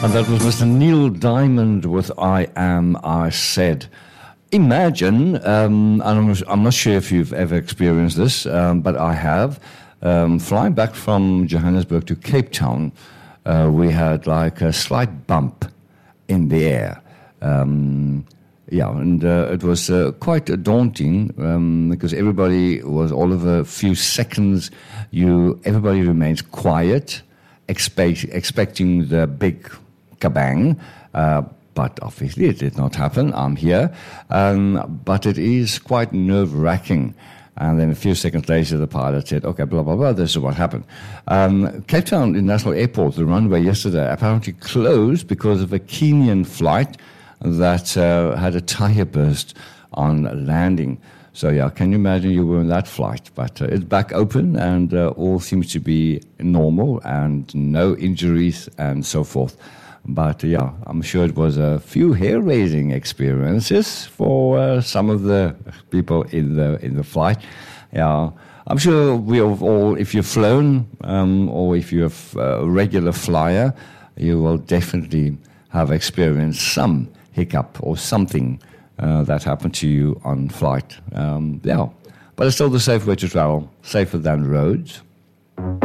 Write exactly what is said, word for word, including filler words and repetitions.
And that was Mister Neil Diamond with I Am, I Said. Imagine, um, and I'm, I'm not sure if you've ever experienced this, um, but I have, um, flying back from Johannesburg to Cape Town, uh, we had like a slight bump in the air. Um, yeah, and uh, it was uh, quite daunting um, because everybody was, all of a few seconds, you everybody remains quiet, expect, expecting the big kabang, uh, but obviously it did not happen. I'm here, um, but it is quite nerve-wracking. And then a few seconds later, the pilot said, okay, blah, blah, blah, this is what happened. Um, Cape Town International Airport, the runway yesterday, apparently closed because of a Kenyan flight that uh, had a tire burst on landing. So, yeah, can you imagine you were in that flight? But uh, it's back open and uh, all seems to be normal and no injuries and so forth. But, uh, yeah, I'm sure it was a few hair-raising experiences for uh, some of the people in the in the flight. Yeah, I'm sure we have all, if you've flown um, or if you're a regular flyer, you will definitely have experienced some hiccup or something uh, that happened to you on flight. Um, yeah, but it's still the safe way to travel, safer than roads.